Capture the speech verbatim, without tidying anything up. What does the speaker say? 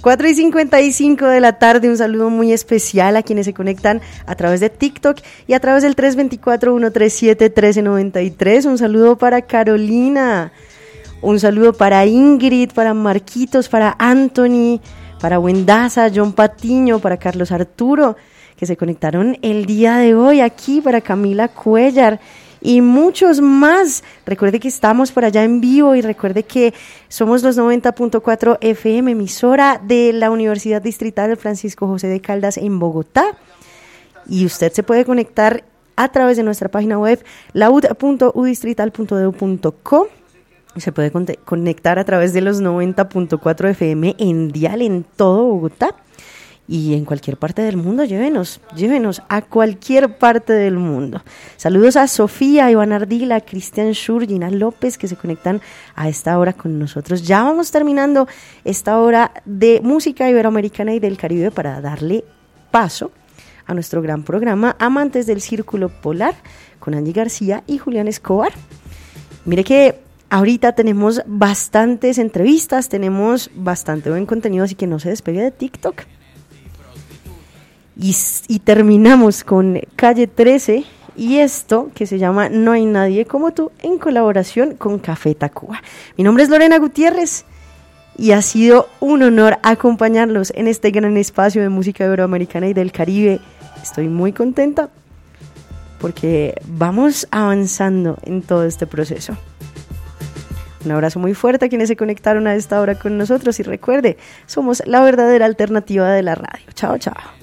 cuatro y cincuenta y cinco de la tarde, un saludo muy especial a quienes se conectan a través de TikTok y a través del tres dos cuatro, uno tres siete, uno tres nueve tres. Un saludo para Carolina, un saludo para Ingrid, para Marquitos, para Anthony, para Wendaza, John Patiño, para Carlos Arturo, que se conectaron el día de hoy aquí, para Camila Cuellar y muchos más. Recuerde que estamos por allá en vivo y recuerde que somos los noventa punto cuatro F M, emisora de la Universidad Distrital Francisco José de Caldas en Bogotá. Y usted se puede conectar a través de nuestra página web laud punto u distrital punto e d u punto co. Se puede con- conectar a través de los noventa punto cuatro F M en dial en todo Bogotá. Y en cualquier parte del mundo, llévenos, llévenos a cualquier parte del mundo. Saludos a Sofía, Iván Ardila, Cristian Schur, Gina López, que se conectan a esta hora con nosotros. Ya vamos terminando esta hora de música iberoamericana y del Caribe para darle paso a nuestro gran programa Amantes del Círculo Polar con Angie García y Julián Escobar. Mire que ahorita tenemos bastantes entrevistas, tenemos bastante buen contenido, así que no se despegue de TikTok. Y, y terminamos con Calle trece y esto que se llama No hay nadie como tú, en colaboración con Café Tacuba. Mi nombre es Lorena Gutiérrez y ha sido un honor acompañarlos en este gran espacio de música iberoamericana y del Caribe. Estoy muy contenta porque vamos avanzando en todo este proceso. Un abrazo muy fuerte a quienes se conectaron a esta hora con nosotros y recuerde, somos la verdadera alternativa de la radio. Chao, chao.